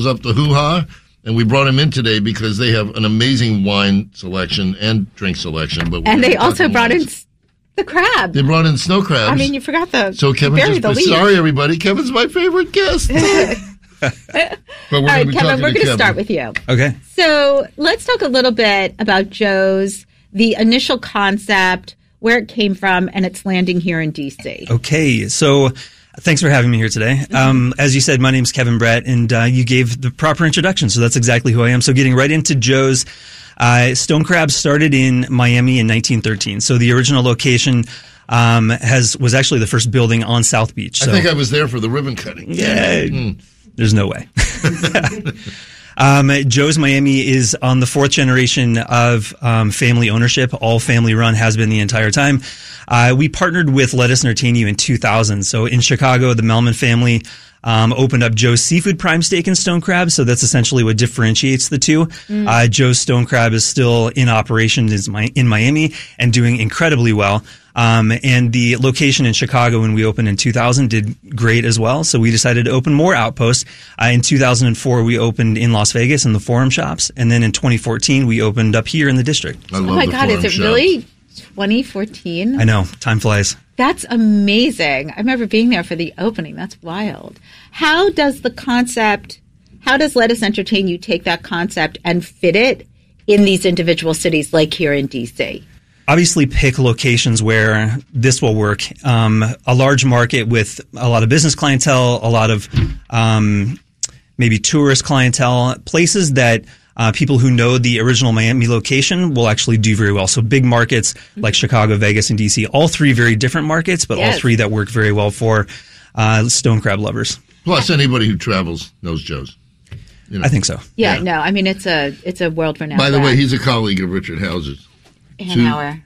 up the hoo-ha, and we brought him in today because they have an amazing wine selection and drink selection. And they also brought in the crab. They brought in snow crabs. I mean, you forgot the. So Kevin sorry, everybody. Kevin's my favorite guest. All right, Kevin, we're going to start with you. Okay. So let's talk a little bit about Joe's, the initial concept, where it came from, and its landing here in D.C. Okay. So thanks for having me here today. As you said, my name's Kevin Brett, and you gave the proper introduction, so that's exactly who I am. So getting right into Joe's, Stone Crab started in Miami in 1913. So the original location was actually the first building on South Beach. So, I think I was there for the ribbon cutting. Yeah. There's no way. Joe's Miami is on the fourth generation of family ownership. All family run, has been the entire time. We partnered with Lettuce Entertain in 2000. So in Chicago, the Melman family opened up Joe's Seafood Prime Steak and Stone Crab. So that's essentially what differentiates the two. Joe's Stone Crab is still in operation in Miami and doing incredibly well. And the location in Chicago when we opened in 2000 did great as well. So we decided to open more outposts. In 2004, we opened in Las Vegas in the Forum Shops. And then in 2014, we opened up here in the district. I love oh my the God, Forum is it really 2014? I know. Time flies. That's amazing. I remember being there for the opening. That's wild. How does Lettuce Entertain You take that concept and fit it in these individual cities like here in D.C.? Obviously pick locations where this will work. A large market with a lot of business clientele, a lot of maybe tourist clientele, places that people who know the original Miami location will actually do very well. So big markets like Chicago, Vegas, and DC, all three very different markets, but all three that work very well for stone crab lovers. Plus, anybody who travels knows Joe's. You know. I think so. Yeah, no, I mean, it's a world-renowned By the brand. way, he's a colleague of Richard Hauser's. Hanauer.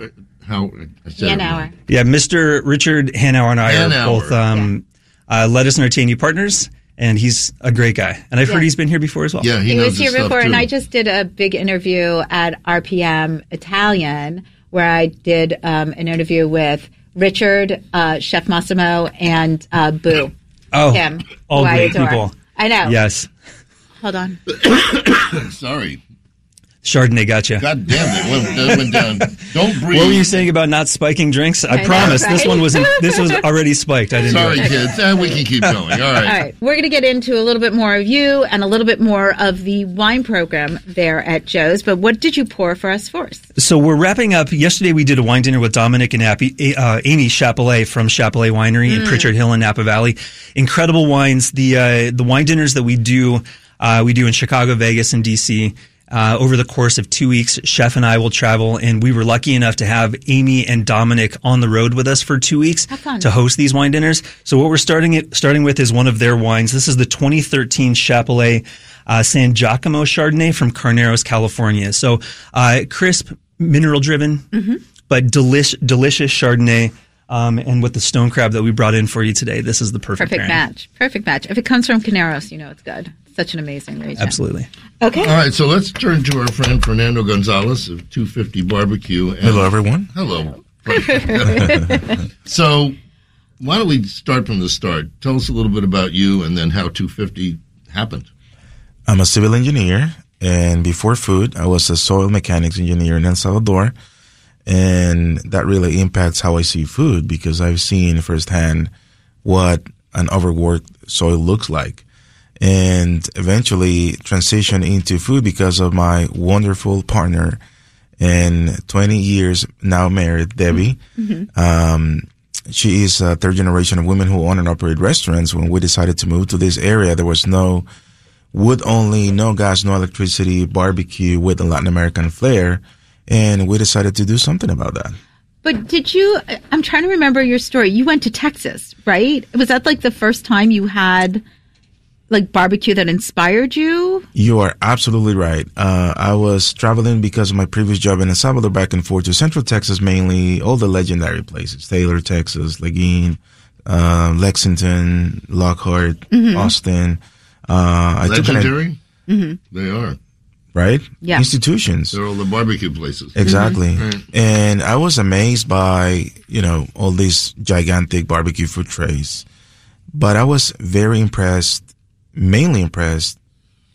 Hanauer. Yeah, Mr. Richard Hanauer and I are both Lettuce Entertain You partners, and he's a great guy. And I've heard he's been here before as well. Yeah, he was here before, too. and I just did a big interview at RPM Italian where I did an interview with Richard, Chef Massimo, and Boo. Oh, Kim, all great people. I know. Yes. Hold on. Sorry. Chardonnay, gotcha. God damn it! That went down. Don't breathe. What were you saying about not spiking drinks? I promise know, right? this was already spiked. I didn't. Sorry, kids. We can keep going. All right. All right. We're going to get into a little bit more of you and a little bit more of the wine program there at Joe's. But what did you pour for us first? So we're wrapping up. Yesterday we did a wine dinner with Dominic and Amy Chapelet from Chapelet Winery in Pritchard Hill in Napa Valley. Incredible wines. The wine dinners that we do in Chicago, Vegas, and DC. Over the course of 2 weeks, Chef and I will travel, and we were lucky enough to have Amy and Dominic on the road with us for 2 weeks to host these wine dinners. So what we're starting with is one of their wines. This is the 2013 Chapelet San Giacomo Chardonnay from Carneros, California. So crisp, mineral-driven, but delicious Chardonnay. And with the stone crab that we brought in for you today, this is the perfect match. Perfect match. If it comes from Carneros, you know it's good. Such an amazing region. Absolutely. Okay. All right, so let's turn to our friend Fernando Gonzalez of 250 Barbecue. Hello, everyone. Hello. So why don't we start from the start? Tell us a little bit about you and then how 250 happened. I'm a civil engineer, and before food, I was a soil mechanics engineer in El Salvador. And that really impacts how I see food because I've seen firsthand what an overworked soil looks like. And eventually transition into food because of my wonderful partner and 20 years now married, Debbie. She is a third generation of women who own and operate restaurants. When we decided to move to this area, there was no wood only, no gas, no electricity, barbecue with a Latin American flair. And we decided to do something about that. But I'm trying to remember your story. You went to Texas, right? Was that like the first time you had like barbecue that inspired you? You are absolutely right. I was traveling because of my previous job in El Salvador back and forth to Central Texas, mainly all the legendary places, Taylor, Texas, Leguin, Lexington, Lockhart, Austin. Legendary? They are. Right? Yeah. Institutions. They're all the barbecue places. Exactly. Right. And I was amazed by, all these gigantic barbecue food trays. But I was very impressed, mainly impressed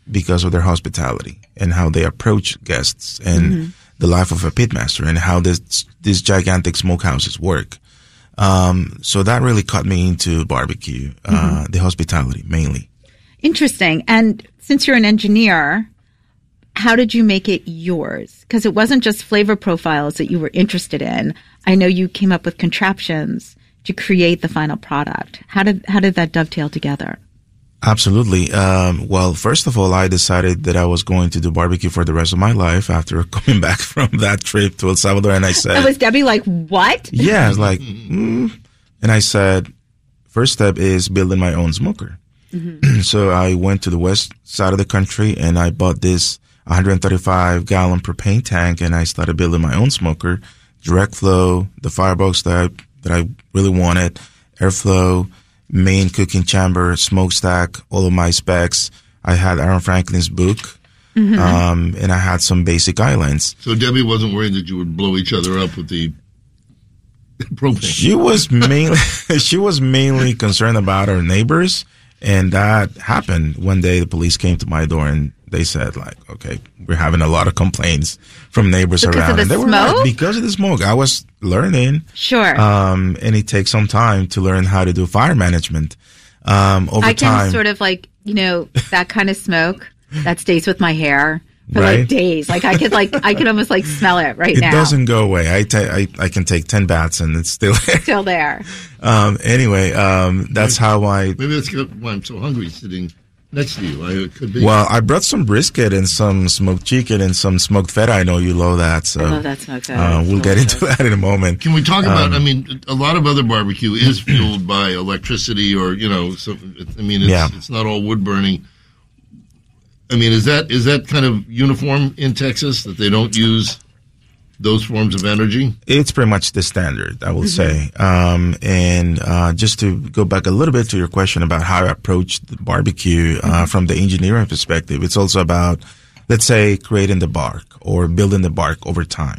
because of their hospitality and how they approach guests and the life of a pitmaster and how these gigantic smokehouses work. So that really caught me into barbecue, the hospitality mainly. Interesting. And since you're an engineer, how did you make it yours? Because it wasn't just flavor profiles that you were interested in. I know you came up with contraptions to create the final product. How did that dovetail together? Absolutely. Well, first of all, I decided that I was going to do barbecue for the rest of my life after coming back from that trip to El Salvador. And I said, and was Debbie like, what? Yeah, like, And I said, first step is building my own smoker. So I went to the west side of the country and I bought this 135-gallon propane tank and I started building my own smoker, direct flow, the firebox that I really wanted, airflow, main cooking chamber, smokestack, all of my specs. I had Aaron Franklin's book, and I had some basic guidelines. So Debbie wasn't worried that you would blow each other up with the propane. She was mainly concerned about her neighbors, and that happened one day. The police came to my door and they said, like, okay, we're having a lot of complaints from neighbors around. Because of the smoke? Right, because of the smoke. I was learning. Sure. And it takes some time to learn how to do fire management. Over I time. can sort of like, that kind of smoke that stays with my hair for Right. like days. Like I could almost like smell it right now. It doesn't go away. I can take 10 baths and it's still there. Still there. Anyway, that's how I. Maybe that's why I'm so hungry sitting next to you. It could be. Well, I brought some brisket and some smoked chicken and some smoked feta. I know you love that. So I love that smoked feta. we'll get into that in a moment. Can we talk about? A lot of other barbecue is fueled by electricity, or it's not all wood burning. Is that kind of uniform in Texas that they don't use those forms of energy? It's pretty much the standard, I will say. And just to go back a little bit to your question about how I approach the barbecue from the engineering perspective, it's also about, let's say, creating the bark or building the bark over time.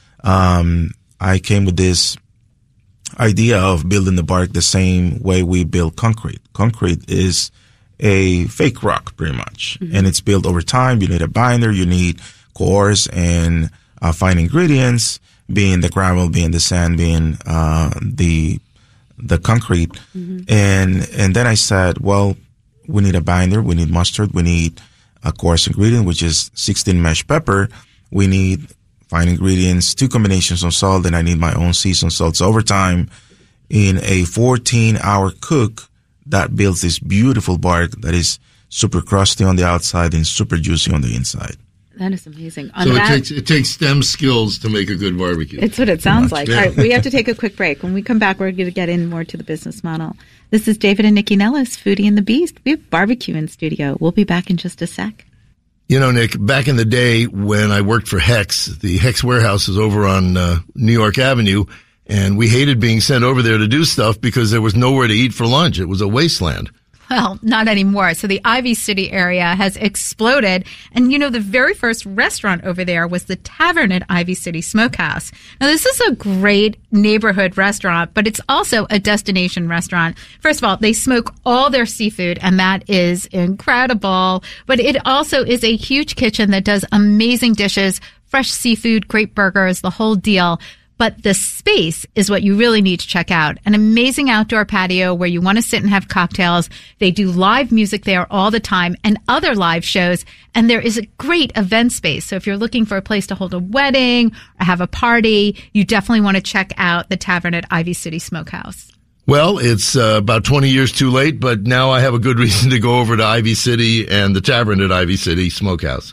I came with this idea of building the bark the same way we build concrete. Concrete is a fake rock, pretty much, and it's built over time. You need a binder, you need cores and fine ingredients, being the gravel, being the sand, being the concrete. And then I said, well, we need a binder, we need mustard, we need a coarse ingredient, which is 16 mesh pepper. We need fine ingredients, 2 combinations of salt, and I need my own seasoned salt. So over time, in a 14-hour cook, that builds this beautiful bark that is super crusty on the outside and super juicy on the inside. That is amazing. It takes STEM skills to make a good barbecue. It's what it sounds like. All right, we have to take a quick break. When we come back, we're going to get in more to the business model. This is David and Nikki Nellis, Foodie and the Beast. We have barbecue in studio. We'll be back in just a sec. Nick, back in the day when I worked for Hex, the Hex warehouse is over on New York Avenue, and we hated being sent over there to do stuff because there was nowhere to eat for lunch. It was a wasteland. Well, not anymore. So the Ivy City area has exploded. And, the very first restaurant over there was the Tavern at Ivy City Smokehouse. Now, this is a great neighborhood restaurant, but it's also a destination restaurant. First of all, they smoke all their seafood, and that is incredible. But it also is a huge kitchen that does amazing dishes, fresh seafood, great burgers, the whole deal. But the space is what you really need to check out. An amazing outdoor patio where you want to sit and have cocktails. They do live music there all the time and other live shows. And there is a great event space. So if you're looking for a place to hold a wedding or have a party, you definitely want to check out the Tavern at Ivy City Smokehouse. Well, it's about 20 years too late, but now I have a good reason to go over to Ivy City and the Tavern at Ivy City Smokehouse.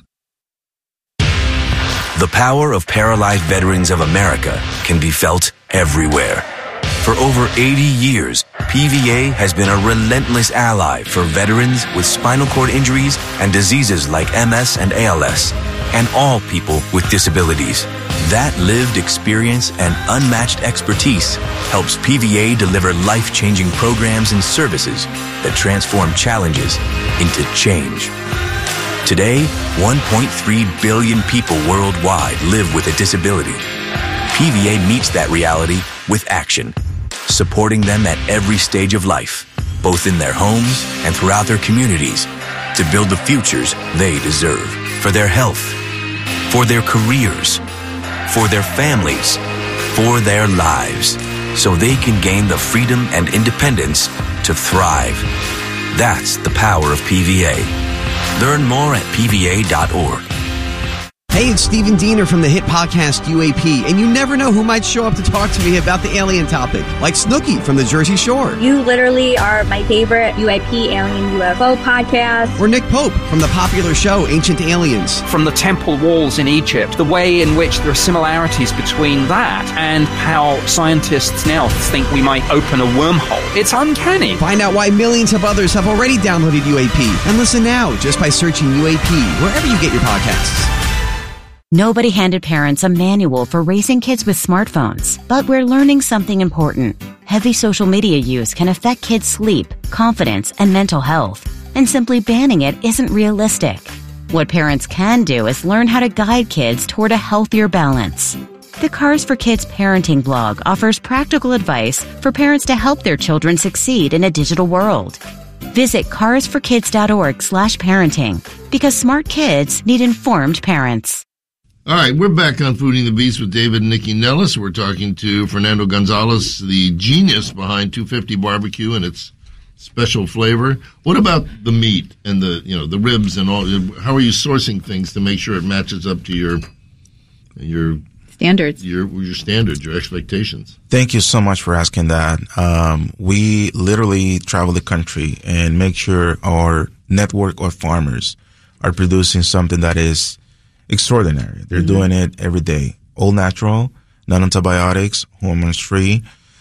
The power of paralyzed veterans of America can be felt everywhere. For over 80 years, PVA has been a relentless ally for veterans with spinal cord injuries and diseases like MS and ALS, and all people with disabilities. That lived experience and unmatched expertise helps PVA deliver life-changing programs and services that transform challenges into change. Today, 1.3 billion people worldwide live with a disability. PVA meets that reality with action, supporting them at every stage of life, both in their homes and throughout their communities, to build the futures they deserve for their health, for their careers, for their families, for their lives, so they can gain the freedom and independence to thrive. That's the power of PVA. Learn more at PVA.org. Hey, it's Stephen Diener from the hit podcast UAP, and you never know who might show up to talk to me about the alien topic, like Snooki from the Jersey Shore. You literally are my favorite UAP Alien UFO podcast. Or Nick Pope from the popular show Ancient Aliens. From the temple walls in Egypt, the way in which there are similarities between that and how scientists now think we might open a wormhole. It's uncanny. Find out why millions of others have already downloaded UAP, and listen now just by searching UAP wherever you get your podcasts. Nobody handed parents a manual for raising kids with smartphones, but we're learning something important. Heavy social media use can affect kids' sleep, confidence, and mental health, and simply banning it isn't realistic. What parents can do is learn how to guide kids toward a healthier balance. The Cars for Kids parenting blog offers practical advice for parents to help their children succeed in a digital world. Visit carsforkids.org/parenting, because smart kids need informed parents. All right, we're back on Fooding the Beast with David and Nikki Nellis. We're talking to Fernando Gonzalez, the genius behind 250 Barbecue and its special flavor. What about the meat and the ribs and all? How are you sourcing things to make sure it matches up to your standards, your standards, your expectations? Thank you so much for asking that. We literally travel the country and make sure our network of farmers are producing something that is extraordinary. They're doing it every day. All natural, non-antibiotics, hormones-free,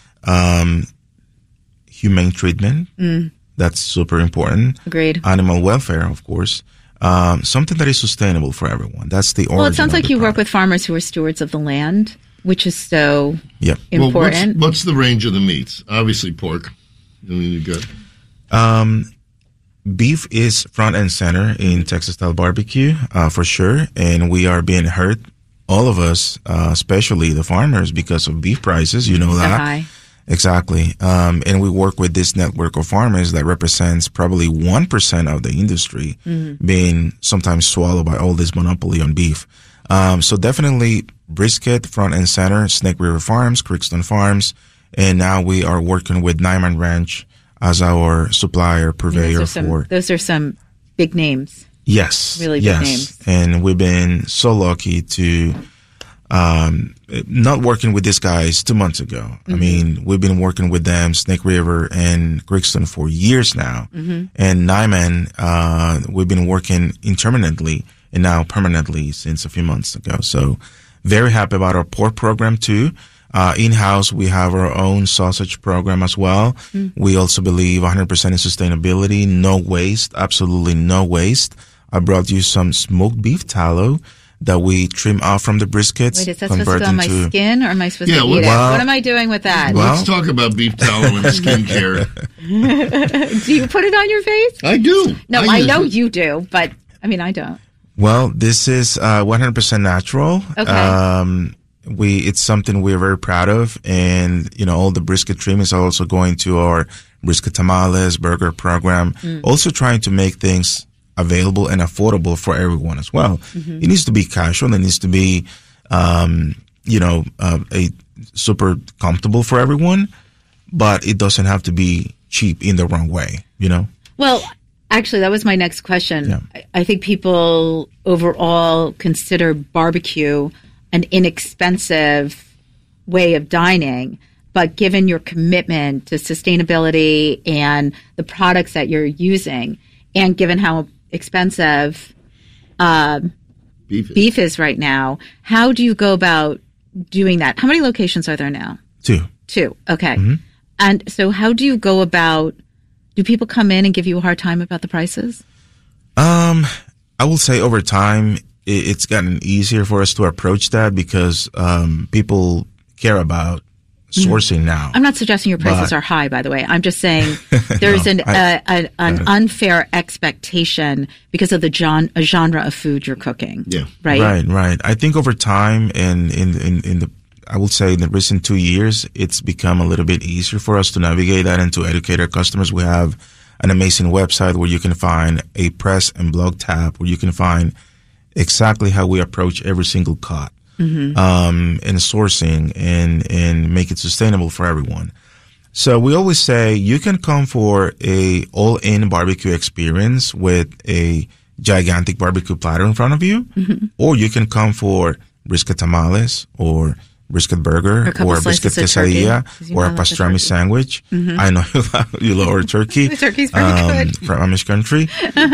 humane treatment. That's super important. Agreed. Animal welfare, of course. Something that is sustainable for everyone. That's the origin. Well, it sounds like you product. work with farmers who are stewards of the land, which is so important. Well, what's the range of the meats? Obviously, pork. I mean, you got. Beef is front and center in Texas-style barbecue, for sure, and we are being hurt, all of us, especially the farmers, because of beef prices. You know that. High. Exactly. And we work with this network of farmers that represents probably 1% of the industry being sometimes swallowed by all this monopoly on beef. So definitely brisket, front and center, Snake River Farms, Creekstone Farms, and now we are working with Nyman Ranch as our supplier, purveyor for. Those are some big names. Yes. Really big names. And we've been so lucky to not working with these guys 2 months ago. I mean, we've been working with them, Snake River and Creekstone, for years now. And Nyman, we've been working intermittently and now permanently since a few months ago. So very happy about our pork program too. In-house, we have our own sausage program as well. We also believe 100% in sustainability, no waste, absolutely no waste. I brought you some smoked beef tallow that we trim off from the briskets. Wait, is that supposed to go on my skin, or am I supposed to eat it? What am I doing with that? Let's talk about beef tallow and skincare. Do you put it on your face? I do. No, I know you do, but I mean, I don't. Well, this is 100% natural. Okay. It's something we're very proud of, and all the brisket trim is also going to our brisket tamales burger program. Also trying to make things available and affordable for everyone as well. It needs to be casual. It needs to be, a super comfortable for everyone, but it doesn't have to be cheap in the wrong way. Well, actually, that was my next question. Yeah. I think people overall consider barbecue an inexpensive way of dining, but given your commitment to sustainability and the products that you're using, and given how expensive beef is right now, how do you go about doing that? How many locations are there now? 2. Okay. And so how do you go about, do people come in and give you a hard time about the prices? I will say over time, it's gotten easier for us to approach that because people care about sourcing now. I'm not suggesting your prices are high, by the way. I'm just saying there's an unfair expectation because of the genre of food you're cooking. Yeah. Right. I think over time and I would say in the recent 2 years, it's become a little bit easier for us to navigate that and to educate our customers. We have an amazing website where you can find a press and blog tab where you can find exactly how we approach every single cut, and sourcing and make it sustainable for everyone. So we always say you can come for a all-in barbecue experience with a gigantic barbecue platter in front of you, or you can come for brisket tamales or brisket burger or a brisket quesadilla or a pastrami sandwich. I know you love turkey. The turkey's very good. From Amish country.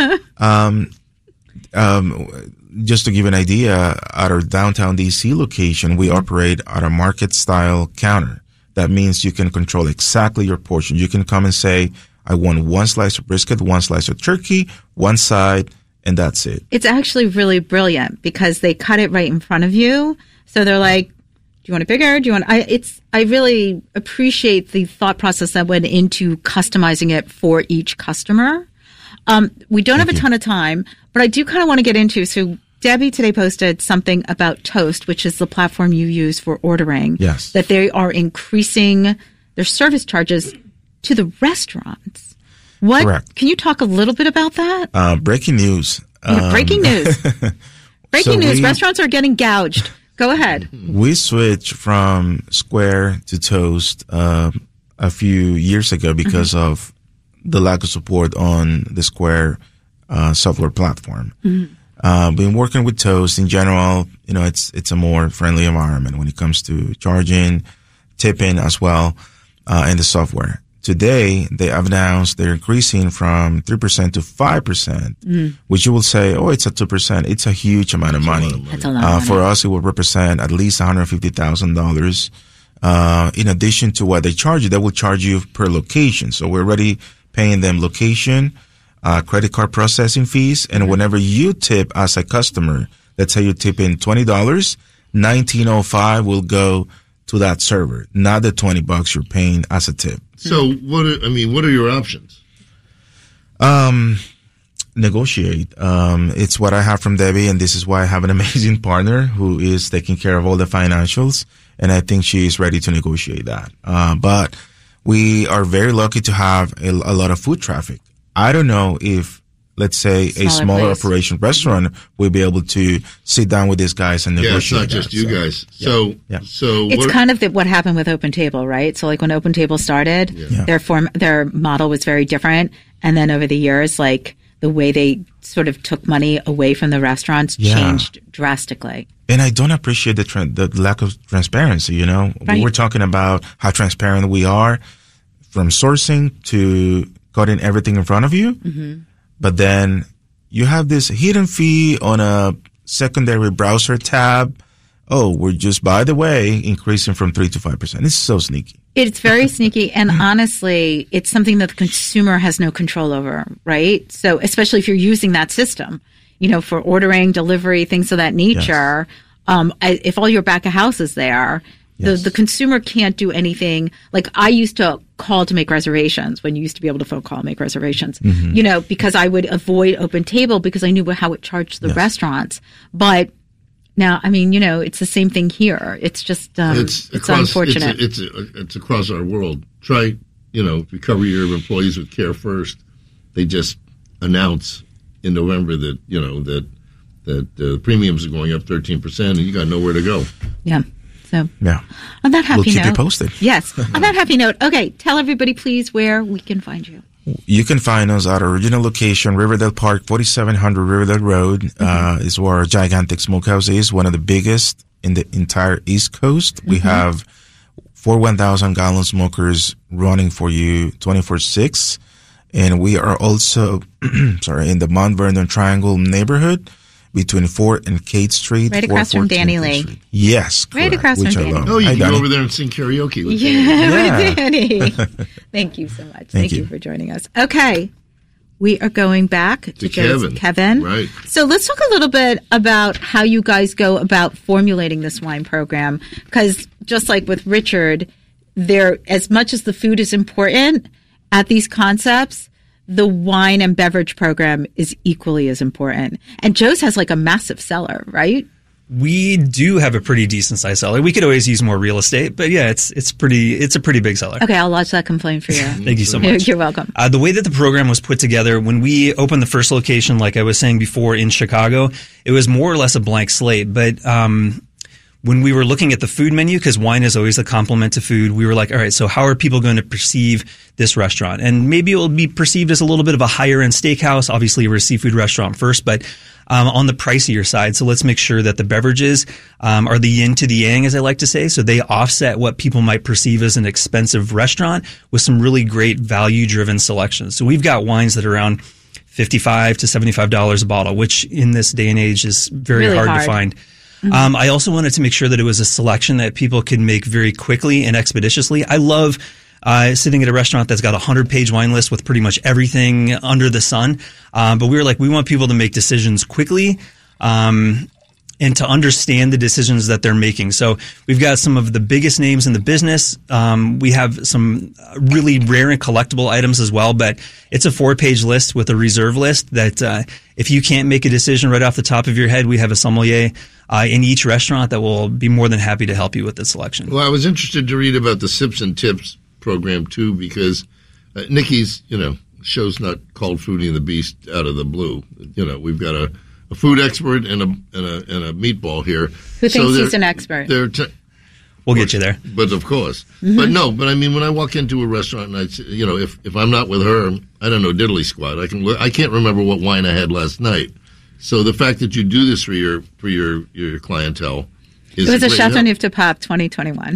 Just to give an idea, at our downtown DC location, we operate at a market style counter. That means you can control exactly your portion. You can come and say, I want one slice of brisket, one slice of turkey, one side, and that's it. It's actually really brilliant because they cut it right in front of you. So they're like, do you want it bigger? Do you want, I really appreciate the thought process that went into customizing it for each customer. We don't have a ton of time, but I do kind of want to get into, so Debbie today posted something about Toast, which is the platform you use for ordering. Yes. That they are increasing their service charges to the restaurants. What? Correct. Can you talk a little bit about that? Breaking news. Breaking news. Breaking news. Restaurants are getting gouged. Go ahead. We switched from Square to Toast a few years ago because of the lack of support on the Square software platform. Been working with Toast in general. You know, it's a more friendly environment when it comes to charging, tipping as well, and the software. Today, they have announced they're increasing from 3% to 5%, which you will say, oh, it's a 2%. It's a huge amount of money. That's a lot of money. For us, it will represent at least $150,000. In addition to what they charge you, they will charge you per location. So we're already paying them location, credit card processing fees, and whenever you tip as a customer, let's say you tip in $20, $19.05 will go to that server, not the $20 you're paying as a tip. So what are your options? Negotiate. It's what I have from Debbie, and this is why I have an amazing partner who is taking care of all the financials, and I think she is ready to negotiate that. But we are very lucky to have a lot of foot traffic. I don't know if, let's say, a smaller operation restaurant will be able to sit down with these guys and negotiate. Yeah, it's not just you guys. So it's kind of what happened with Open Table, right? So like when Open Table started, their model was very different, and then over the years, like the way they sort of took money away from the restaurants changed drastically. And I don't appreciate the lack of transparency. You know, right. We're talking about how transparent we are, from sourcing to cutting everything in front of you. But then you have this hidden fee on a secondary browser tab. Oh, we're just, by the way, increasing from 3 to 5%. It's so sneaky. It's very sneaky. And honestly, it's something that the consumer has no control over, right? So especially if you're using that system, you know, for ordering, delivery, things of that nature. Yes. If all your back of house is there, the consumer can't do anything. Like I used to call to make reservations when you used to be able to phone call and make reservations, you know, because I would avoid Open Table because I knew how it charged the restaurants. But now, I mean, you know, it's the same thing here. It's just, it's unfortunate. It's across our world. Try, you know, to cover your employees with Care First. They just announce in November that, you know, that premiums are going up 13% and you got nowhere to go. Yeah. So, on that happy note, we'll keep you posted. Yes. On that happy note, okay, tell everybody, please, where we can find you. You can find us at our original location, Riverdale Park, 4700 Riverdale Road, is where our gigantic smokehouse is, one of the biggest in the entire East Coast. We have 4 1,000-gallon smokers running for you 24/6. And we are also, in the Mount Vernon Triangle neighborhood, between 4th and Kate Street. Right across from Danny Lee. Street. Yes, correct. Right across from Danny. Oh, you can go over there and sing karaoke with Danny. Thank you so much. Thank you for joining us. Okay. We are going back to Kevin. Right. So let's talk a little bit about how you guys go about formulating this wine program. Because just like with Richard, as much as the food is important at these concepts, the wine and beverage program is equally as important. And Joe's has like a massive cellar, right? We do have a pretty decent size cellar. We could always use more real estate, but yeah, it's a pretty big cellar. Okay, I'll lodge that complaint for you. Thank you so much. You're welcome. The way that the program was put together, when we opened the first location, like I was saying before in Chicago, it was more or less a blank slate. But when we were looking at the food menu, because wine is always a complement to food, we were like, all right, so how are people going to perceive this restaurant? And maybe it will be perceived as a little bit of a higher end steakhouse. Obviously, we're a seafood restaurant first, but on the pricier side. So let's make sure that the beverages are the yin to the yang, as I like to say. So they offset what people might perceive as an expensive restaurant with some really great value-driven selections. So we've got wines that are around $55 to $75 a bottle, which in this day and age is very really hard to find. Mm-hmm. I also wanted to make sure that it was a selection that people could make very quickly and expeditiously. I love sitting at a restaurant that's got a 100-page wine list with pretty much everything under the sun. But we were like, we want people to make decisions quickly and to understand the decisions that they're making. So we've got some of the biggest names in the business. We have some really rare and collectible items as well, but it's a 4-page list with a reserve list that if you can't make a decision right off the top of your head, we have a sommelier in each restaurant that will be more than happy to help you with the selection. Well, I was interested to read about the Sips and Tips program too, because Nikki's, show's not called Foodie and the Beast out of the blue. We've got a food expert and a meatball here. Who thinks he's an expert? We'll get you there. But of course. Mm-hmm. But I mean, when I walk into a restaurant and if I'm not with her, I don't know diddly squat. I can't remember what wine I had last night. So the fact that you do this for your clientele is it was a Chateauneuf du Pape 2021.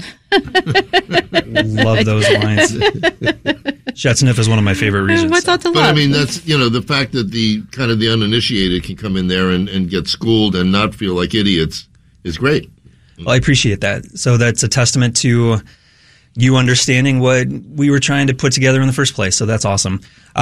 Love those wines. Chateauneuf is one of my favorite regions. What's not to love? But I mean, that's the fact that the kind of the uninitiated can come in there and get schooled and not feel like idiots is great. Well, I appreciate that. So that's a testament to you understanding what we were trying to put together in the first place. So that's awesome.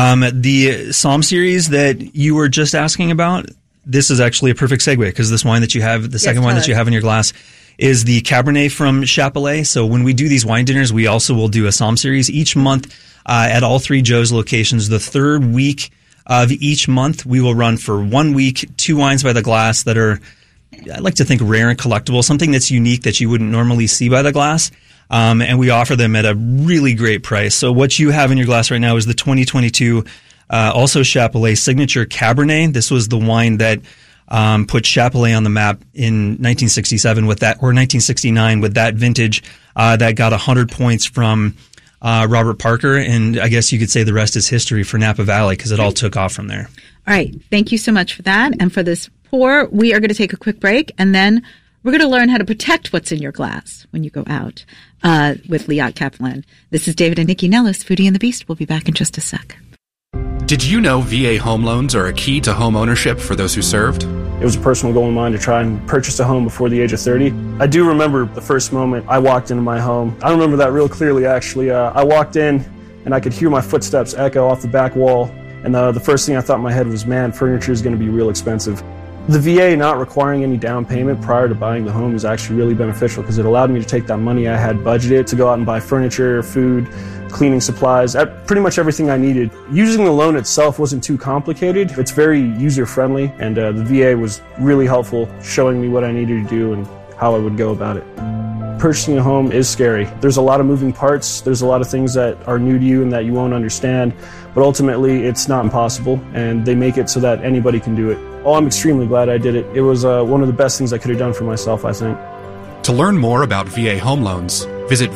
The Somm series that you were just asking about, this is actually a perfect segue because this wine that you have, the second wine that you have in your glass, is the Cabernet from Chapelet. So when we do these wine dinners, we also will do a Somm series each month at all 3 Joe's locations. The third week of each month, we will run for 1 week 2 wines by the glass that are, I like to think, rare and collectible, something that's unique that you wouldn't normally see by the glass. And we offer them at a really great price. So what you have in your glass right now is the 2022 also Chapelet Signature Cabernet. This was the wine that put Chapelet on the map in 1967 with that, or 1969 with that vintage that got 100 points from Robert Parker. And I guess you could say the rest is history for Napa Valley because it all took off from there. All right. Thank you so much for that. And for this pour, we are going to take a quick break, and then we're going to learn how to protect what's in your glass when you go out with Liat Kaplan. This is David and Nikki Nellis, Foodie and the Beast. We'll be back in just a sec. Did you know VA home loans are a key to home ownership for those who served? It was a personal goal of mine to try and purchase a home before the age of 30. I do remember the first moment I walked into my home. I remember that real clearly, actually. I walked in and I could hear my footsteps echo off the back wall. And the first thing I thought in my head was, man, furniture is going to be real expensive. The VA not requiring any down payment prior to buying the home was actually really beneficial because it allowed me to take that money I had budgeted to go out and buy furniture, food, cleaning supplies, pretty much everything I needed. Using the loan itself wasn't too complicated. It's very user-friendly, and the VA was really helpful, showing me what I needed to do and how I would go about it. Purchasing a home is scary. There's a lot of moving parts. There's a lot of things that are new to you and that you won't understand, but ultimately it's not impossible, and they make it so that anybody can do it. Oh, I'm extremely glad I did it. It was one of the best things I could have done for myself, I think. To learn more about VA home loans, visit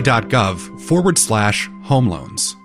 va.gov/home loans.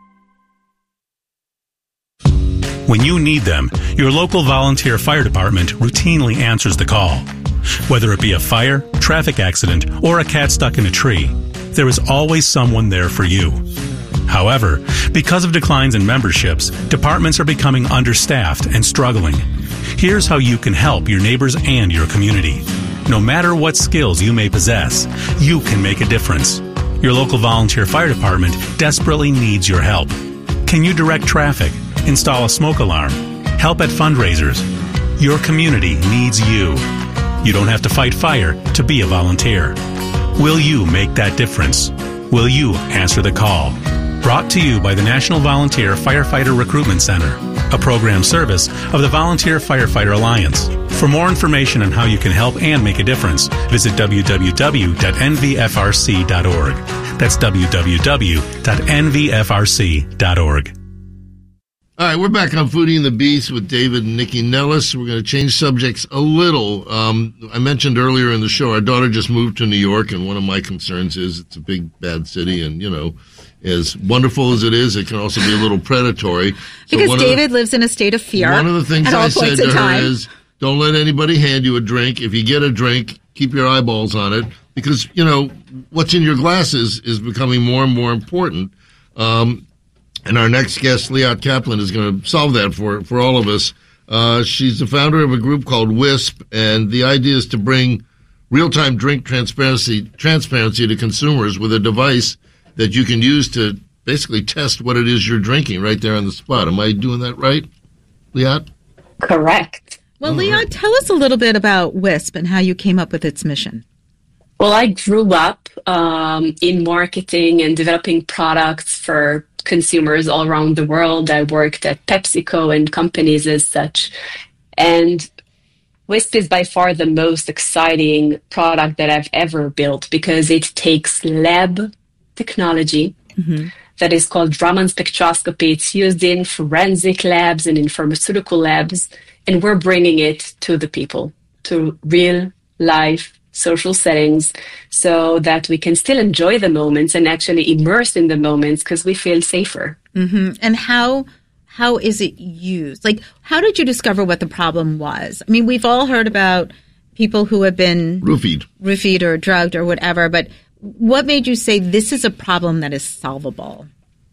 When you need them, your local volunteer fire department routinely answers the call. Whether it be a fire, traffic accident, or a cat stuck in a tree, there is always someone there for you. However, because of declines in memberships, departments are becoming understaffed and struggling. Here's how you can help your neighbors and your community. No matter what skills you may possess, you can make a difference. Your local volunteer fire department desperately needs your help. Can you direct traffic, install a smoke alarm, help at fundraisers? Your community needs you. You don't have to fight fire to be a volunteer. Will you make that difference? Will you answer the call? Brought to you by the National Volunteer Firefighter Recruitment Center, a program service of the Volunteer Firefighter Alliance. For more information on how you can help and make a difference, visit www.nvfrc.org. That's www.nvfrc.org. All right, we're back on Foodie and the Beast with David and Nikki Nellis. We're going to change subjects a little. I mentioned earlier in the show, our daughter just moved to New York, and one of my concerns is it's a big, bad city, and, you know, as wonderful as it is, it can also be a little predatory. Because David lives in a state of fear. One of the things I said to her is, don't let anybody hand you a drink. If you get a drink, keep your eyeballs on it, because, you know, what's in your glasses is becoming more and more important. And our next guest, Liat Kaplan, is going to solve that for all of us. She's the founder of a group called WISP, and the idea is to bring real-time drink transparency to consumers with a device that you can use to basically test what it is you're drinking right there on the spot. Am I doing that right, Liat? Correct. Well, Liat, tell us a little bit about WISP and how you came up with its mission. Well, I grew up in marketing and developing products for consumers all around the world. I worked at PepsiCo and companies as such. And WISP is by far the most exciting product that I've ever built because it takes lab technology that is called Raman spectroscopy. It's used in forensic labs and in pharmaceutical labs, and we're bringing it to the people, to real life social settings, so that we can still enjoy the moments and actually immerse in the moments because we feel safer. And how is it used? Like, how did you discover what the problem was? I mean, we've all heard about people who have been roofied or drugged or whatever, but what made you say this is a problem that is solvable?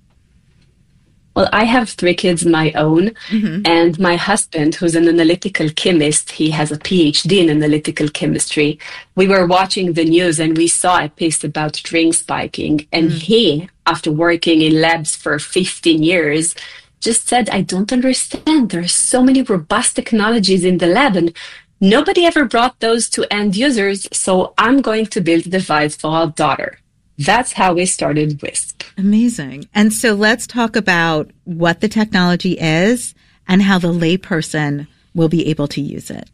Well, I have 3 kids of my own, and my husband, who's an analytical chemist, he has a PhD in analytical chemistry. We were watching the news and we saw a piece about drink spiking, and he, after working in labs for 15 years, just said, I don't understand. There are so many robust technologies in the lab, and nobody ever brought those to end users, so I'm going to build a device for our daughter. That's how we started WISP. Amazing. And so let's talk about what the technology is and how the layperson will be able to use it.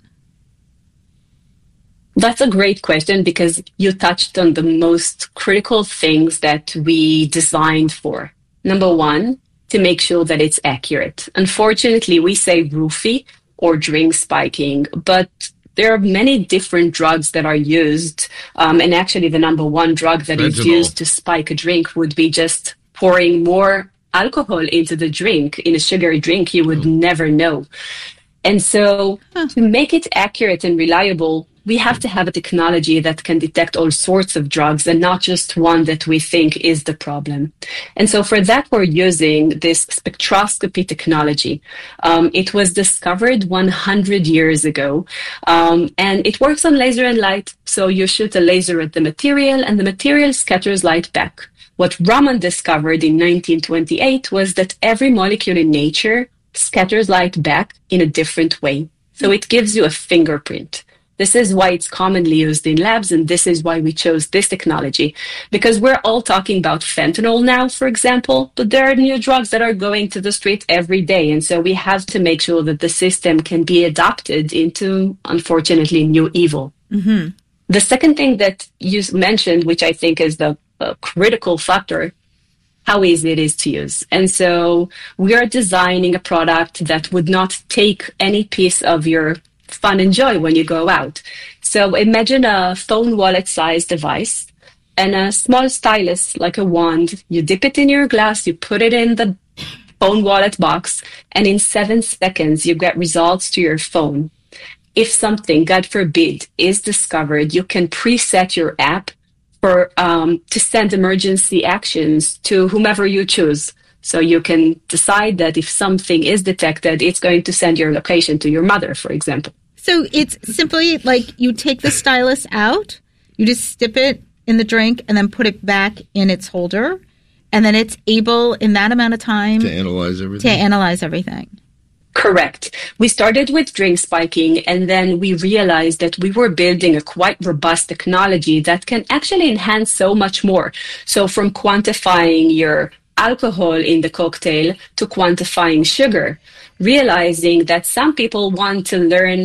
That's a great question because you touched on the most critical things that we designed for. Number one, to make sure that it's accurate. Unfortunately, we say roofie or drink spiking, but there are many different drugs that are used, and actually the number one drug that is used to spike a drink would be just pouring more alcohol into the drink. In a sugary drink, you would never know. And so to make it accurate and reliable, we have to have a technology that can detect all sorts of drugs and not just one that we think is the problem. And so for that, we're using this spectroscopy technology. It was discovered 100 years ago, and it works on laser and light. So you shoot a laser at the material, and the material scatters light back. What Raman discovered in 1928 was that every molecule in nature scatters light back in a different way. So it gives you a fingerprint. This is why it's commonly used in labs, and this is why we chose this technology. Because we're all talking about fentanyl now, for example, but there are new drugs that are going to the street every day. And so we have to make sure that the system can be adapted into, unfortunately, new evil. The second thing that you mentioned, which I think is the critical factor, how easy it is to use. And so we are designing a product that would not take any piece of your fun and joy when you go out. So imagine a phone wallet sized device and a small stylus like a wand. You dip it in your glass, you put it in the phone wallet box, and in 7 seconds you get results to your phone. If something, God forbid, is discovered, you can preset your app for to send emergency actions to whomever you choose. So you can decide that if something is detected, it's going to send your location to your mother, for example. So it's simply like you take the stylus out, you just dip it in the drink and then put it back in its holder, and then it's able in that amount of time to analyze everything. Correct. We started with drink spiking, and then we realized that we were building a quite robust technology that can actually enhance so much more. So from quantifying your alcohol in the cocktail to quantifying sugar, realizing that some people want to learn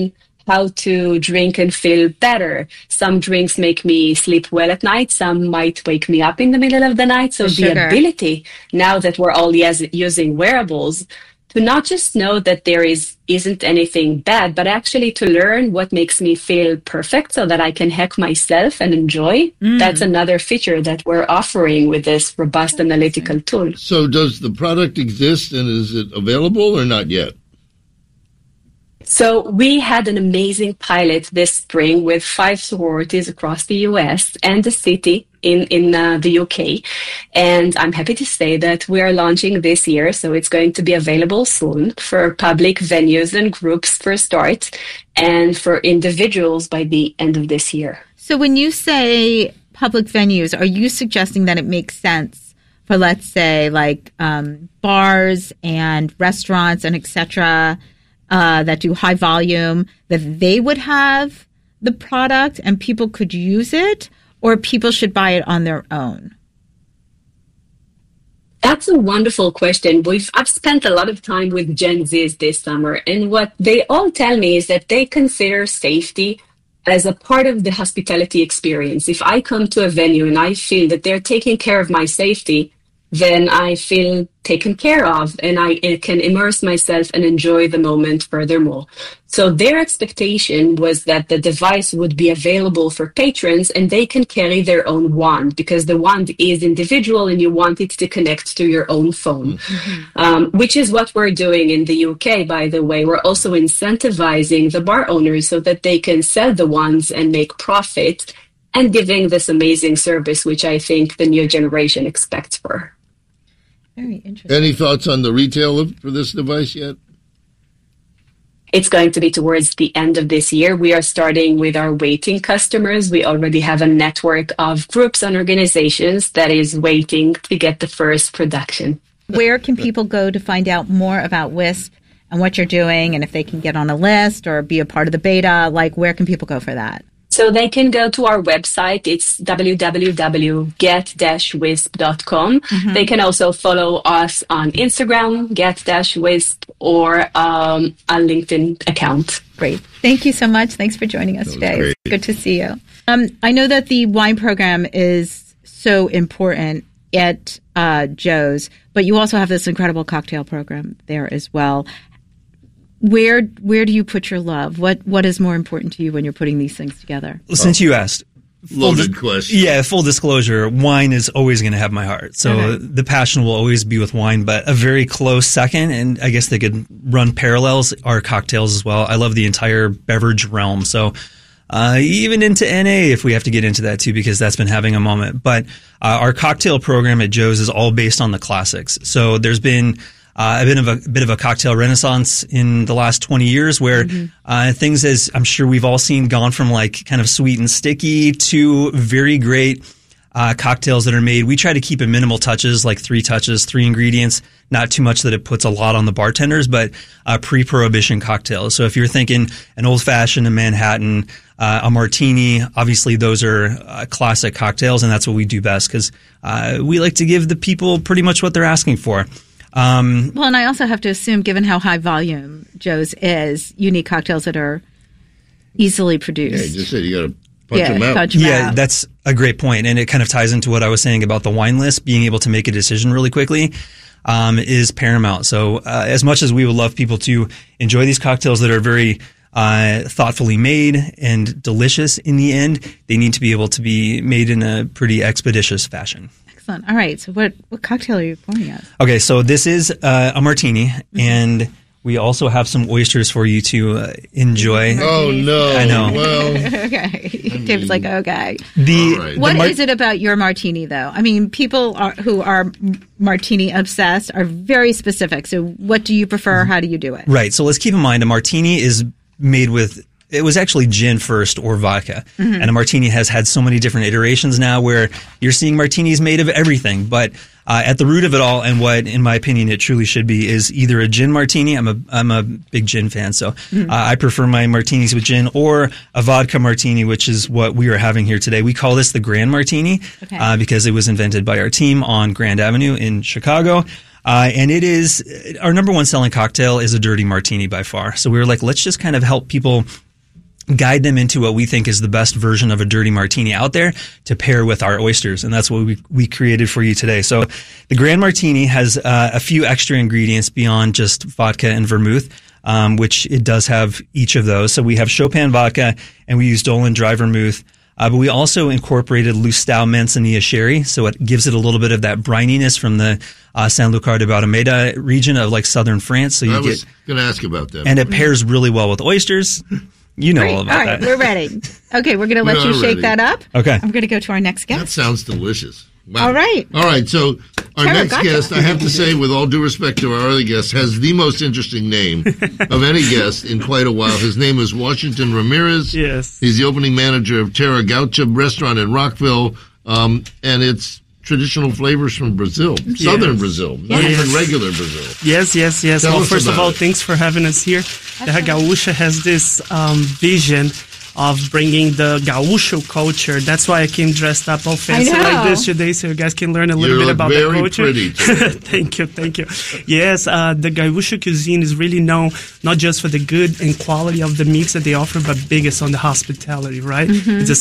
how to drink and feel better. Some drinks make me sleep well at night. Some might wake me up in the middle of the night. So the ability, now that we're all using wearables, to not just know that there isn't anything bad, but actually to learn what makes me feel perfect so that I can hack myself and enjoy. That's another feature that we're offering with this robust analytical tool. So does the product exist and is it available or not yet? So we had an amazing pilot this spring with 5 sororities across the US and the city in the UK. And I'm happy to say that we are launching this year. So it's going to be available soon for public venues and groups for a start, and for individuals by the end of this year. So when you say public venues, are you suggesting that it makes sense for, let's say, like bars and restaurants and et cetera, that do high volume, that they would have the product and people could use it, or people should buy it on their own? That's a wonderful question. I've spent a lot of time with Gen Zs this summer, and what they all tell me is that they consider safety as a part of the hospitality experience. If I come to a venue and I feel that they're taking care of my safety, then I feel taken care of, and I can immerse myself and enjoy the moment furthermore. So their expectation was that the device would be available for patrons and they can carry their own wand, because the wand is individual and you want it to connect to your own phone, which is what we're doing in the UK, by the way. We're also incentivizing the bar owners so that they can sell the wands and make profit, and giving this amazing service, which I think the new generation expects for. Very interesting. Any thoughts on the retail for this device yet? It's going to be towards the end of this year. We are starting with our waiting customers. We already have a network of groups and organizations that is waiting to get the first production. Where can people go to find out more about WISP and what you're doing, and if they can get on a list or be a part of the beta? Like, where can people go for that? So they can go to our website. It's www.get-wisp.com. They can also follow us on Instagram, get-wisp, or a LinkedIn account. Great. Thank you so much. Thanks for joining us today. It's good to see you. I know that the wine program is so important at Joe's, but you also have this incredible cocktail program there as well. Where do you put your love? What is more important to you when you're putting these things together? Since you asked, loaded question. Yeah, full disclosure, wine is always going to have my heart. So the passion will always be with wine, but a very close second, and I guess they could run parallels, are cocktails as well. I love the entire beverage realm. So even into NA, if we have to get into that too, because that's been having a moment. But our cocktail program at Joe's is all based on the classics. So there's been a bit of a cocktail renaissance in the last 20 years where things, as I'm sure we've all seen, gone from like kind of sweet and sticky to very great cocktails that are made. We try to keep it minimal touches, like 3 touches, 3 ingredients, not too much that it puts a lot on the bartenders, but pre-prohibition cocktails. So if you're thinking an old-fashioned, a Manhattan, a martini, obviously those are classic cocktails, and that's what we do best, because we like to give the people pretty much what they're asking for. Well, and I also have to assume, given how high volume Joe's is, you need cocktails that are easily produced. Yeah, you just said you got to punch them out. Yeah, that's a great point, and it kind of ties into what I was saying about the wine list. Being able to make a decision really quickly is paramount. So as much as we would love people to enjoy these cocktails that are very thoughtfully made and delicious in the end, they need to be able to be made in a pretty expeditious fashion. Excellent. All right. So what cocktail are you pouring us? Okay, so this is a martini, and we also have some oysters for you to enjoy. Oh, no. I know. Well, okay. David's like, okay. What is it about your martini, though? I mean, people who are martini obsessed are very specific. So what do you prefer? How do you do it? Right. So let's keep in mind a martini is made with, it was actually gin first or vodka. And a martini has had so many different iterations now where you're seeing martinis made of everything. But at the root of it all, and what, in my opinion, it truly should be, is either a gin martini. I'm a big gin fan, so I prefer my martinis with gin, or a vodka martini, which is what we are having here today. We call this the Grand Martini because it was invented by our team on Grand Avenue in Chicago. And it is, our number one selling cocktail is a dirty martini by far. So we were like, let's just kind of help people guide them into what we think is the best version of a dirty martini out there to pair with our oysters. And that's what we created for you today. So the Grand Martini has a few extra ingredients beyond just vodka and vermouth, which it does have each of those. So we have Chopin vodka and we use Dolan dry vermouth. But we also incorporated Lustau Manzanilla sherry. So it gives it a little bit of that brininess from the Saint-Lucar de Barameda region of like southern France. So I was going to ask about that. And it pairs really well with oysters. You know all about that. All right, that. we're ready. Okay, we're going to let you shake that up. Okay. I'm going to go to our next guest. That sounds delicious. Wow. All right. All right, so our next guest, I have to say, with all due respect to our other guest, has the most interesting name of any guest in quite a while. His name is Washington Ramirez. Yes. He's the opening manager of Terra Gaucha restaurant in Rockville, and it's traditional flavors from Brazil, southern Brazil, not even regular Brazil. Yes. Tell us first of about all, it. thanks for having us here. Terra Gaúcha has this vision of bringing the Gaúcho culture. That's why I came dressed up all fancy like this today, so you guys can learn a little bit about the culture. Very pretty. Thank you. Yes, the Gaúcho cuisine is really known not just for the good and quality of the meats that they offer, but biggest on the hospitality, right? Mm-hmm. It's a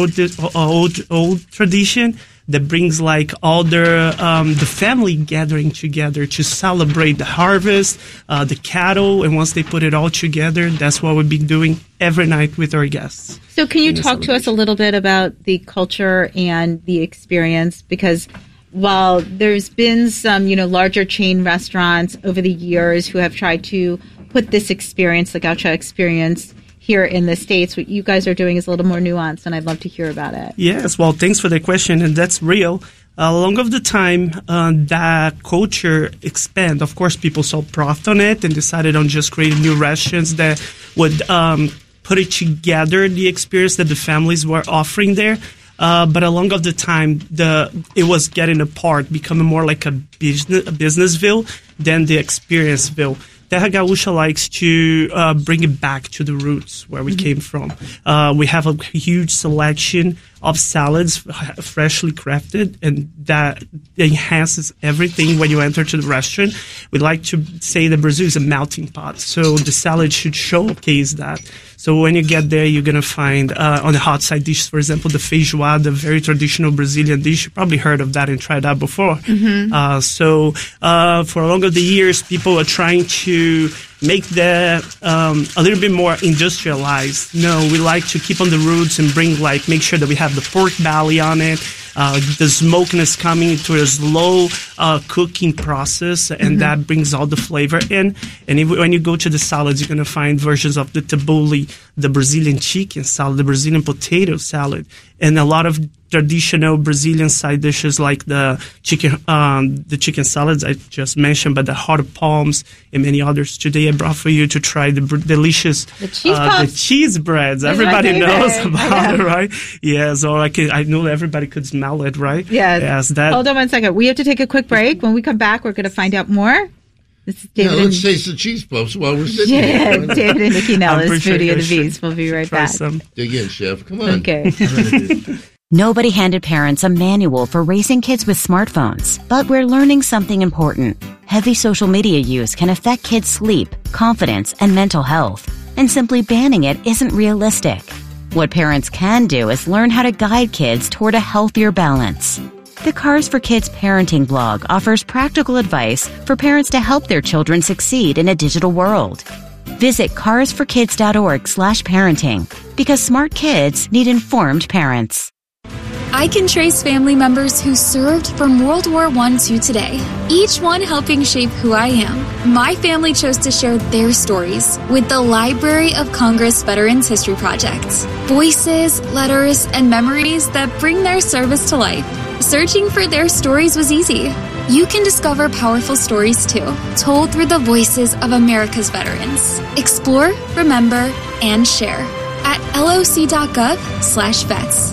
century-old tradition that brings like all the family gathering together to celebrate the harvest, the cattle, and once they put it all together, that's what we've been doing every night with our guests. So can you talk to us a little bit about the culture and the experience? Because while there's been some, larger chain restaurants over the years who have tried to put this experience, the Gaucha experience, here in the States, what you guys are doing is a little more nuanced, and I'd love to hear about it. Yes, well, thanks for the question, and that's real. Along of the time that culture expand, of course, people saw profit on it and decided on just creating new restaurants that would put it together, the experience that the families were offering there. But along of the time, it was getting apart, becoming more like a businessville than the experienceville. Terra Gaúcha likes to bring it back to the roots where we came from. We have a huge selection of salads, freshly crafted, and that enhances everything when you enter to the restaurant. We like to say that Brazil is a melting pot, so the salad should showcase that. So when you get there, you're going to find on the hot side dishes, for example, the feijoada, the very traditional Brazilian dish. You probably heard of that and tried that before. Mm-hmm. So for a long of the years, people are trying to make that a little bit more industrialized. No, we like to keep on the roots and make sure that we have the pork belly on it. The smokiness coming into a slow cooking process, and that brings all the flavor in. And when you go to the salads, you're going to find versions of the tabbouleh, the Brazilian chicken salad, the Brazilian potato salad, and a lot of traditional Brazilian side dishes like the chicken salads I just mentioned, but the hot palms and many others. Today I brought for you to try the delicious the cheese breads. Everybody knows about it, right? Yes, or I know everybody could smell it, right? Yes. Hold on 1 second. We have to take a quick break. When we come back, we're going to find out more. This is David. Let's taste the cheese puffs while we're sitting here. David and Nikki Nellis, Foodie of the Beast. We'll be right back. Dig in, Chef. Come on. Okay. Nobody handed parents a manual for raising kids with smartphones, but we're learning something important. Heavy social media use can affect kids' sleep, confidence, and mental health, and simply banning it isn't realistic. What parents can do is learn how to guide kids toward a healthier balance. The Cars for Kids parenting blog offers practical advice for parents to help their children succeed in a digital world. Visit carsforkids.org/parenting, because smart kids need informed parents. I can trace family members who served from World War I to today, each one helping shape who I am. My family chose to share their stories with the Library of Congress Veterans History Project. Voices, letters, and memories that bring their service to life. Searching for their stories was easy. You can discover powerful stories too, told through the voices of America's veterans. Explore, remember, and share at loc.gov/vets.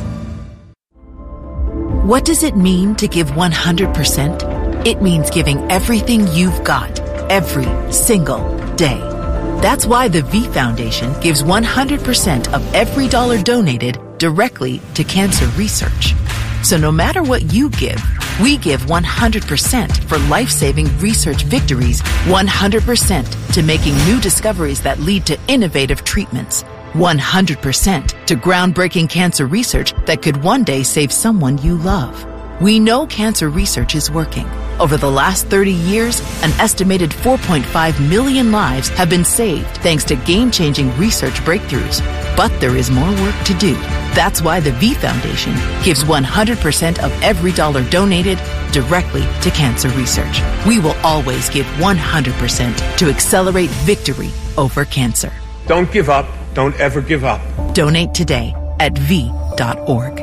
What does it mean to give 100%? It means giving everything you've got, every single day. That's why the V Foundation gives 100% of every dollar donated directly to cancer research. So no matter what you give, we give 100% for life-saving research victories, 100% to making new discoveries that lead to innovative treatments, 100% to groundbreaking cancer research that could one day save someone you love. We know cancer research is working. Over the last 30 years, an estimated 4.5 million lives have been saved thanks to game-changing research breakthroughs. But there is more work to do. That's why the V Foundation gives 100% of every dollar donated directly to cancer research. We will always give 100% to accelerate victory over cancer. Don't give up. Don't ever give up. Donate today at v.org.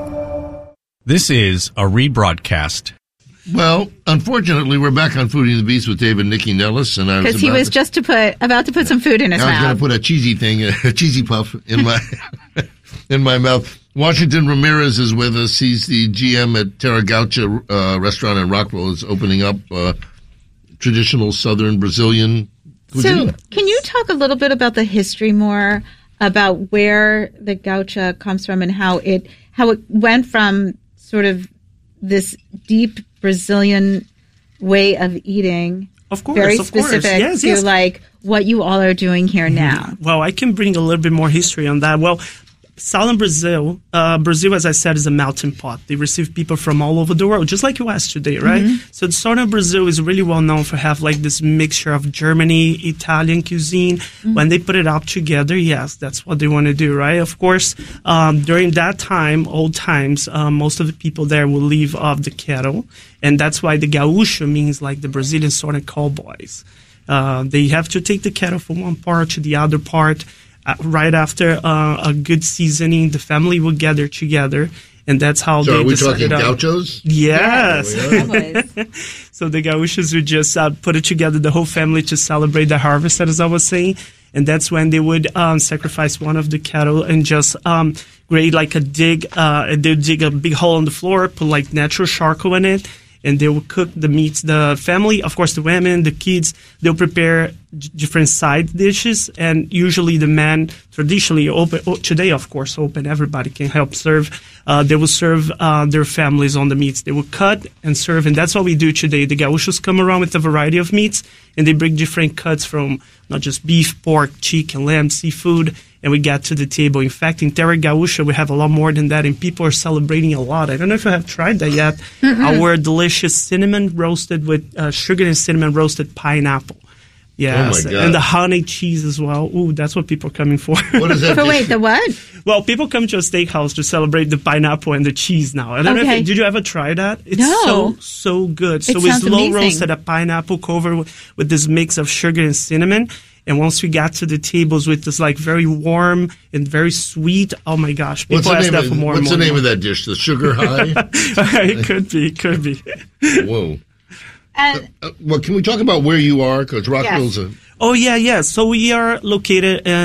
This is a rebroadcast. Well, unfortunately, we're back on Foodie and the Beast with David and Nikki Nellis, and because he was just about to put some food in his mouth. I was going to put a cheesy thing, a cheesy puff in my in my mouth. Washington Ramirez is with us. He's the GM at Terra Gaucha restaurant in Rockville. It's opening up traditional Southern Brazilian cuisine. So, can you talk a little bit about the history more about where the gaucha comes from and how it went from sort of this deep Brazilian way of eating, very specific to like what you all are doing here now? Well, I can bring a little bit more history on that. Well, Southern Brazil, as I said, is a melting pot. They receive people from all over the world, just like you asked today, right? Mm-hmm. So Southern Brazil is really well known for have like this mixture of Germany, Italian cuisine. Mm-hmm. When they put it up together, yes, that's what they want to do, right? Of course, during that time, old times, most of the people there will live off the cattle. And that's why the gaúcho means like the Brazilian sort of cowboys. They have to take the cattle from one part to the other part. Right after a good seasoning, the family will gather together, and that's how they decided. So are we talking gauchos? Yes. Yeah, so the gauchos would just put it together, the whole family, to celebrate the harvest, as I was saying. And that's when they would sacrifice one of the cattle and just create like they'd dig a big hole in the floor, put like natural charcoal in it, and they will cook the meats. The family, of course, the women, the kids, they'll prepare different side dishes. And usually the men traditionally today, of course, everybody can help serve. They will serve their families on the meats. They will cut and serve. And that's what we do today. The gauchos come around with a variety of meats, and they bring different cuts from not just beef, pork, chicken, lamb, seafood, and we get to the table. In fact, in Terra Gaucha, we have a lot more than that, and people are celebrating a lot. I don't know if you have tried that yet. Mm-hmm. Our delicious cinnamon roasted with sugar and cinnamon roasted pineapple. Yes, oh my God. And the honey cheese as well. Ooh, that's what people are coming for. What is that? Wait, the what? Well, people come to a steakhouse to celebrate the pineapple and the cheese now. I don't know did you ever try that? It's so good. So we slow roasted a pineapple covered with this mix of sugar and cinnamon. And once we got to the tables with this like very warm and very sweet, oh my gosh, people ask that for more and more. What's the name of that dish? The sugar high? It could be. Whoa. And well, can we talk about where you are? Because Rockville's So we are located in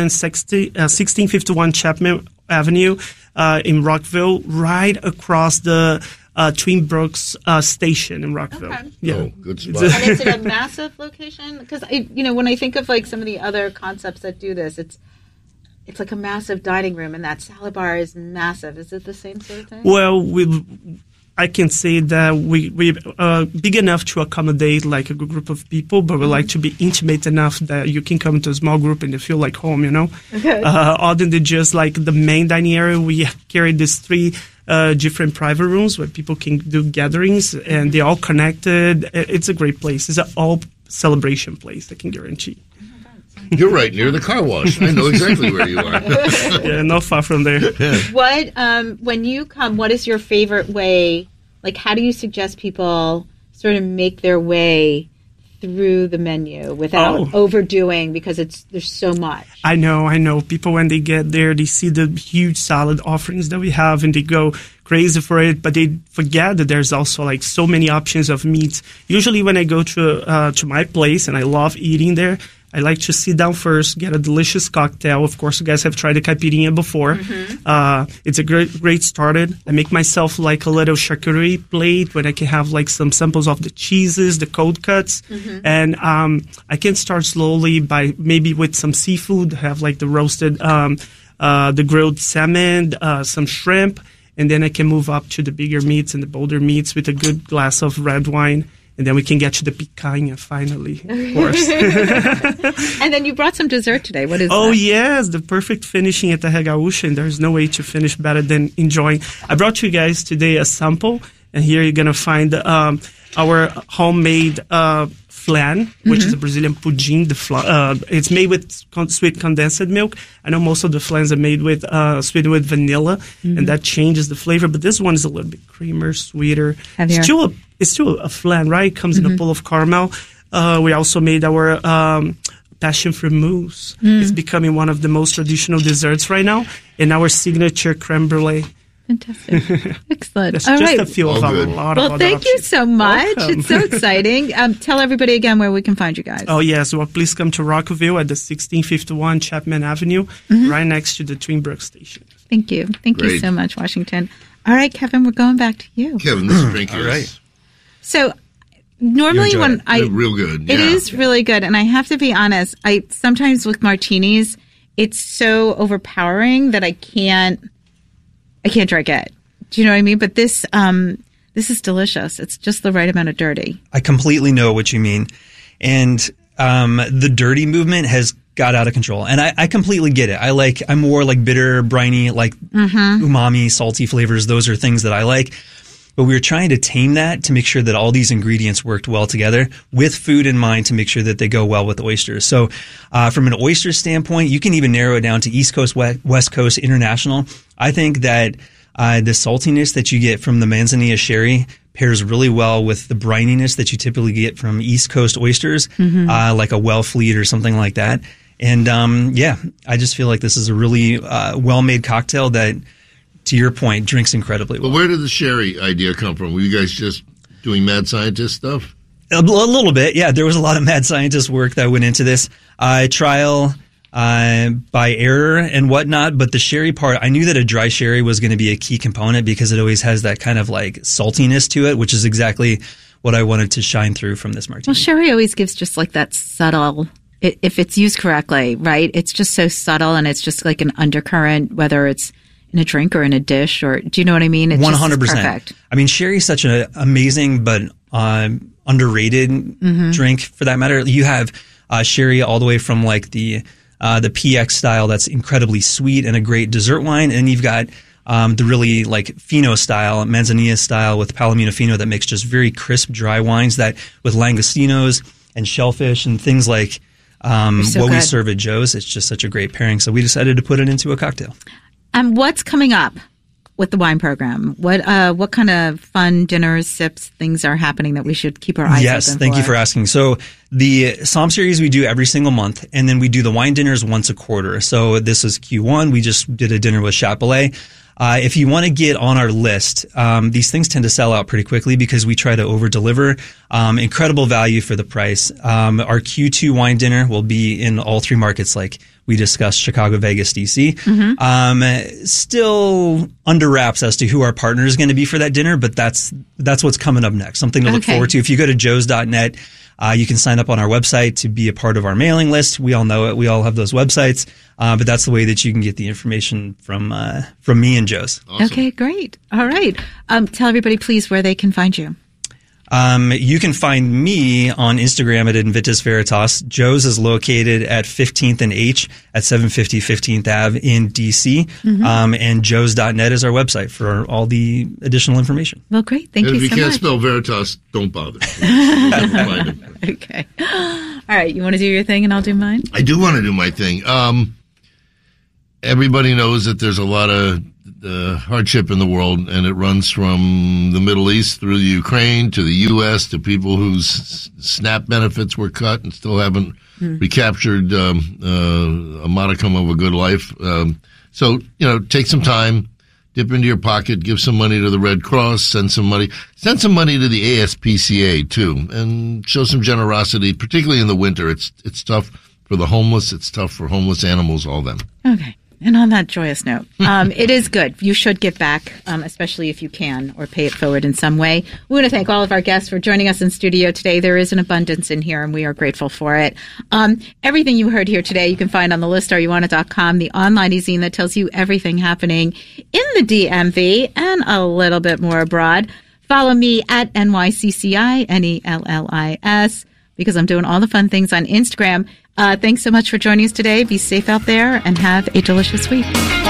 1651 Chapman Avenue in Rockville, right across the Twin Brooks station in Rockville. Okay. Yeah. Oh, good spot. And is it a massive location? Because when I think of like some of the other concepts that do this, it's like a massive dining room, and that salad bar is massive. Is it the same sort of thing? Well, I can say that we big enough to accommodate like a good group of people, but we like to be intimate enough that you can come to a small group and you feel like home, Okay. Other than just like the main dining area, we carry these 3 different private rooms where people can do gatherings, and they're all connected. It's a great place. It's an all celebration place, I can guarantee. You're right near the car wash. I know exactly where you are. Yeah, not far from there. What, when you come, what is your favorite way? Like, how do you suggest people sort of make their way through the menu without overdoing, because there's so much? I know. People, when they get there, they see the huge salad offerings that we have, and they go crazy for it, but they forget that there's also like so many options of meats. Usually when I go to my place, and I love eating there, I like to sit down first, get a delicious cocktail. Of course, you guys have tried the caipirinha before. Mm-hmm. It's a great started. I make myself like a little charcuterie plate where I can have like some samples of the cheeses, the cold cuts. Mm-hmm. And I can start slowly by maybe with some seafood, have like the roasted, the grilled salmon, some shrimp. And then I can move up to the bigger meats and the bolder meats with a good glass of red wine. and then we can get to the picanha finally, of course. And then you brought some dessert today. What is Oh, that? yes, the perfect finishing at the Terra Gaúcha, and there's no way to finish better than enjoying. I brought you guys today a sample, and here you're going to find our homemade flan, which is a Brazilian pudim. It's made with sweet condensed milk. I know most of the flans are made with sweetened with vanilla, and that changes the flavor. But this one is a little bit creamer, sweeter. Heavier. It's still a flan, right? It comes in a bowl of caramel. We also made our passion fruit mousse. It's becoming one of the most traditional desserts right now, and our signature creme brulee. Fantastic. Excellent. That's All just right. a few of a lot of Well, other thank you options. so much. Welcome. It's so exciting. Tell everybody again where we can find you guys. Oh, yes. Well, please come to Rockville at the 1651 Chapman Avenue, right next to the Twin Brook Station. Thank you. Thank you Great. so much, Washington. All right, Kevin, we're going back to you. Kevin, this drink is All right. So normally You when enjoy I real good. It Yeah. is really good, and I have to be honest. I sometimes with martinis, it's so overpowering that I can't drink it. Do you know what I mean? But this is delicious. It's just the right amount of dirty. I completely know what you mean. And the dirty movement has got out of control. And I completely get it. I'm more like bitter, briny, like umami, salty flavors. Those are things that I like. But we were trying to tame that to make sure that all these ingredients worked well together with food in mind to make sure that they go well with oysters. So from an oyster standpoint, you can even narrow it down to East Coast, West Coast, international. I think that the saltiness that you get from the Manzanilla sherry pairs really well with the brininess that you typically get from East Coast oysters, like a Wellfleet or something like that. And I just feel like this is a really well-made cocktail that, to your point, drinks incredibly well. But where did the sherry idea come from? Were you guys just doing mad scientist stuff? A little bit, yeah. There was a lot of mad scientist work that went into this. Trial by error and whatnot, but the sherry part, I knew that a dry sherry was going to be a key component because it always has that kind of like saltiness to it, which is exactly what I wanted to shine through from this martini. Well, sherry always gives just like that subtle, if it's used correctly, right? It's just so subtle, and it's just like an undercurrent, whether it's in a drink or in a dish, or do you know what I mean? It's 100%. Just perfect. I mean, sherry is such an amazing but underrated drink for that matter. You have sherry all the way from like the PX style that's incredibly sweet and a great dessert wine, and you've got the really like Fino style, Manzanilla style with Palomino Fino that makes just very crisp, dry wines that with langostinos and shellfish and things like what we serve at Joe's. It's just such a great pairing. So we decided to put it into a cocktail. What's coming up with the wine program? What kind of fun dinners, sips, things are happening that we should keep our eyes open for? Yes, thank you for asking. So the Somm series we do every single month, and then we do the wine dinners once a quarter. So this is Q1. We just did a dinner with Chapelet. If you want to get on our list, these things tend to sell out pretty quickly because we try to over-deliver. Incredible value for the price. Our Q2 wine dinner will be in all three markets like we discussed, Chicago, Vegas, DC. Still under wraps as to who our partner is going to be for that dinner, but that's what's coming up next. Something to look forward to. If you go to joes.net, you can sign up on our website to be a part of our mailing list. We all know it. We all have those websites. But that's the way that you can get the information from me and Joe's. Awesome. Okay, great. All right. Tell everybody, please, where they can find you. You can find me on Instagram at Invitus Veritas. Joe's is located at 15th and H at 750 15th Ave in DC. And joes.net is our website for all the additional information. Well, great. Thank And you so much. if you can't spell Veritas, don't bother. You'll never find it. Okay. All right. You want to do your thing and I'll do mine? I do want to do my thing. Everybody knows that there's a lot of hardship in the world, and it runs from the Middle East through the Ukraine to the U.S. to people whose SNAP benefits were cut and still haven't recaptured a modicum of a good life. So, take some time, dip into your pocket, give some money to the Red Cross, send some money to the ASPCA too, and show some generosity, particularly in the winter. It's tough for the homeless. It's tough for homeless animals, all them. Okay. And on that joyous note, it is good. You should give back, especially if you can, or pay it forward in some way. We want to thank all of our guests for joining us in studio today. There is an abundance in here, and we are grateful for it. Everything you heard here today, you can find on the listareyouwantit.com, the online e-zine that tells you everything happening in the DMV and a little bit more abroad. Follow me at NYCCI, because I'm doing all the fun things on Instagram. Thanks so much for joining us today. Be safe out there and have a delicious week.